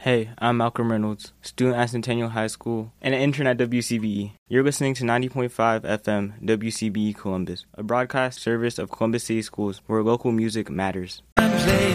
Hey, I'm Malcolm Reynolds, student at Centennial High School and an intern at WCBE. You're listening to 90.5 FM WCBE Columbus, a broadcast service of Columbus City Schools where local music matters. Play